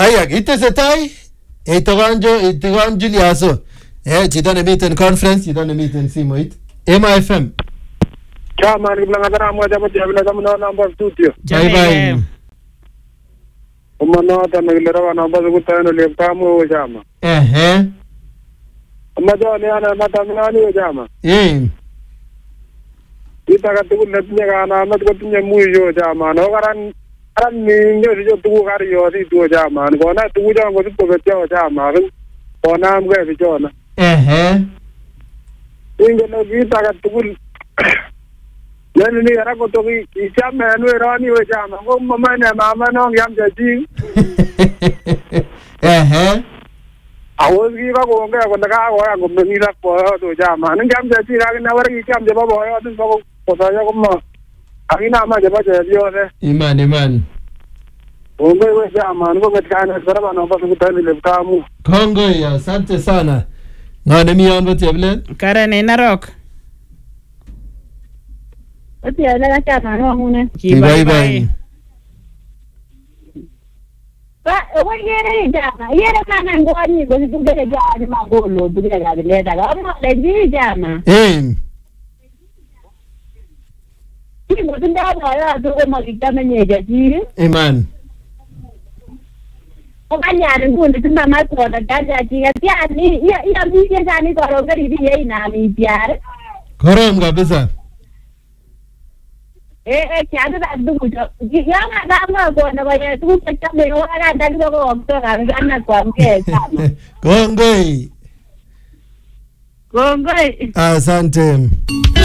Aya, itesetai. Itogon Juliaso. Chito nemiten conference, chito nemiten simoit. Ema FM. Chama ngilangatara moja moja bila kama namba studio. Bye bye. Umano tanagilera namba kutano leptamu chama. Amajo ni ana matamani chama. Kita katukuletnya kana amat kutunya muyo chama. No karan minyo siyo tuku kariyo si tuo chama. Kona tuku jango sipo ketyo chama. Kona amge sichona. Inge no kita katukul. Nani ni ara ko to ki chama no rani we chama. Ko mama ne mama no yam jaji. Awos ki ba ko nge ko ndaka ko ya ko mi la ko to chama. Ni yam jaji ra na war ki cham je ba bo yo tin ko ya ko ma. Agina ma je ba je yo ne. Iman. Onge we chama ngo betkana saraba no ba ko tani le kamu. Kongo ya, asante sana. Ngane mi on boteblen. Karen Narok. Otia la chama no hune. Bye bye. Ba o yere jama. Yere kana ngoni go tugere jama ma go lo tugere ga le daga. Amma le ji jama. Ki mo tunda ba ya to ma kitame ne jaji. Iman. Okanyari ngundi tunda ma ko da jaji ya tiani ya mi ya jani ko ro gari di ye na mi piar. Korom kabisa. Kiada da dugu ya na ma ko na ba ya tu ta me ro ga da dugu ko to ga na ko amke sana. Kongoi. Kongoi. Asante.